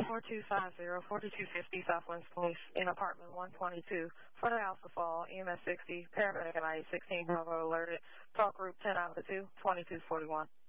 4250, Southwinds Police in apartment 122, front of house to fall, EMS 60, paramedic and I 16 Bravo alerted, talk group 10 out of the 2, 2241.